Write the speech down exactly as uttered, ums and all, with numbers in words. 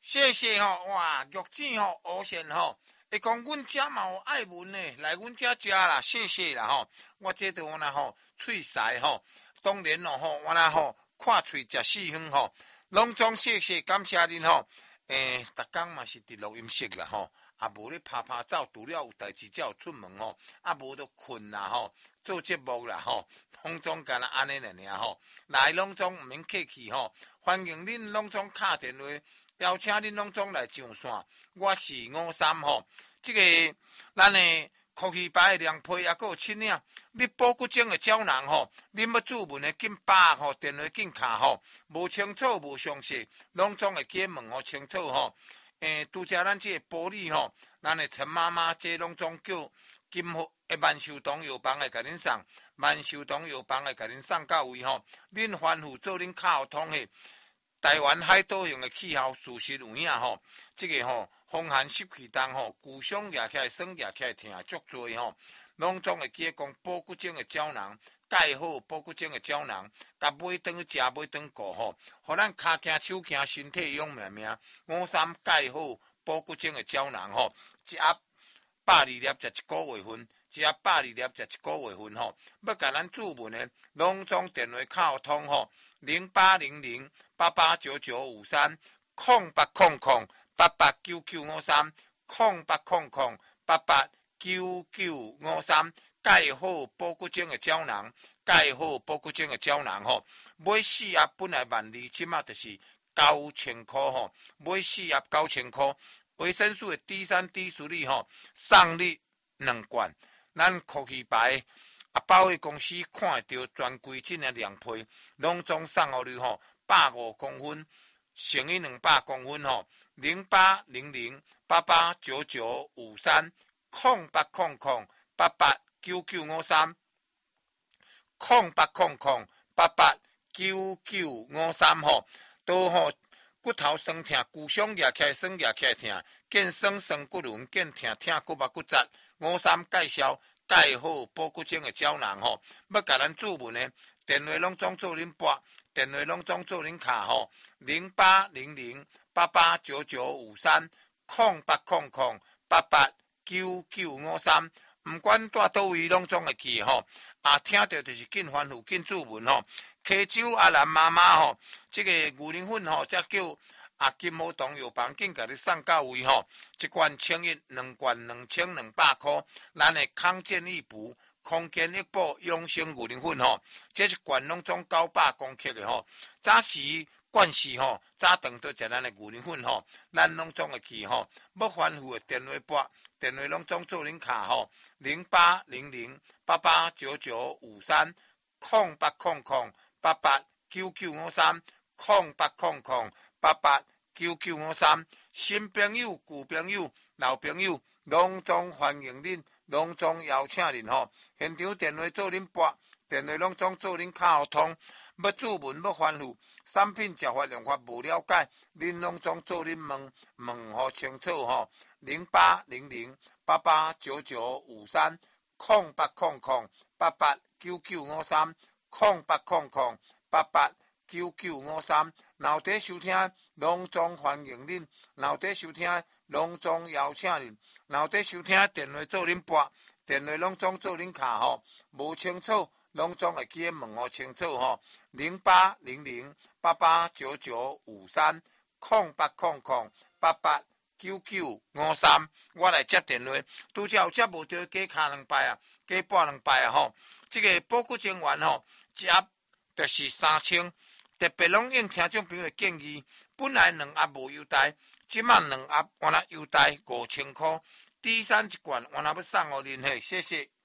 谢谢吼，哇，玉子吼，乌线吼，会讲阮遮嘛有爱文呢，来阮遮食啦，谢谢啦吼。我这都我那吼喙塞吼，当然咯吼，我那吼看喙食四方吼，拢总谢谢感谢恁吼。诶，逐工嘛是伫录音室啦吼，啊无咧拍拍走，除了有代志才有出门吼，啊无就困啦吼，做节目啦吼，拢总干那安尼尔尔吼，来拢总毋免客气吼，欢迎恁拢总敲电话。邀请恁拢总来上线，我是五三吼，即、这个咱的科技牌的凉皮也有七领，你保骨精的胶囊吼，恁要注文的紧打吼，电话紧卡吼，无清楚无详细，拢总会记问吼清楚吼。诶，拄则咱即个玻璃吼，咱的陈妈妈即拢总叫金福诶万寿堂药房会甲恁送，万寿堂药房会甲恁送到位吼，恁吩咐做恁卡通的。台湾海岛型的气候，事实有影吼，即、这个吼风寒湿气重吼，骨伤压起来、酸压起来疼足多吼，拢总会记讲保骨精的胶囊，钙好保骨精的胶囊，甲买当食买当顾吼，互咱骹行手行身体勇命命。五三钙好保骨精的胶囊吼，一盒百二粒食一个月份。一盒百二粒食一个月份吼，要甲咱注文的，拢总电话卡通吼，零八零零八八九九五三，空八空空八八九九五三，空八空空八八九九五三，钙好保骨精的胶囊，钙好保骨精的胶囊吼，买四盒本来万二，即马就是九千块吼，买四盒九千块，维生素的 D 三 D 属力吼，送你两罐。咱科技牌啊，保卫公司看会到专规整的凉皮，拢总送互你吼，百五公分乘以两百公分吼，零八零零八八九九五三，空八空空八八九九五三，空八空空八八九九五三吼，都吼骨头酸痛，骨伤压起来，酸压起来痛，见酸酸骨轮，见痛痛骨肉骨折。五三介绍钙好保骨精的胶囊吼，要甲咱注文呢，电话拢总做恁拨，电话拢总做恁卡吼，零八零零八八九九五三，空八空空八八九九五三，毋管住倒位拢总会记吼，啊，听到就是紧吩咐紧注文吼，溪州阿兰妈妈吼，即、这个牛奶粉吼，则叫。啊，金毛堂药房紧甲你送到位吼，一罐千一，两罐两千两百块。咱的康健益补、康健益补养生牛奶粉吼，这一罐拢总九百公克的吼。早时惯时吼，早顿都食咱的牛奶粉吼，咱拢总会记吼。要吩咐的电话拨，电话拢总做恁卡吼，零八零零八八九九五三，空八空空八八九九五三，空八空空。八八九九五三，新朋友、旧朋友、老朋友，拢总欢迎恁，拢总邀请恁吼。现场电话做恁拨，电话拢总做恁卡通。要注文要吩咐，产品食法用法无了解，恁拢总做恁问问好清楚吼。零八零零八八九九五三，空八空空八八九九五三，空八空空八八九九五三。脑底收听，拢总欢迎恁；脑底收听，拢总邀请恁；脑底收听电话做恁拨，电话拢总做恁卡吼。无清楚，拢总会记问候清楚吼。零八零零八八九九五三，空八空空八八九九五三。我来接电话，拄则有接无着，加卡两摆啊，加拨两摆啊吼。这个保骨精丸吼，一盒就是三千。特别拢应听众朋友建议，本来两盒无优待，即马两盒原来优待五千块，第三一罐原来要送互恁嘿，谢谢。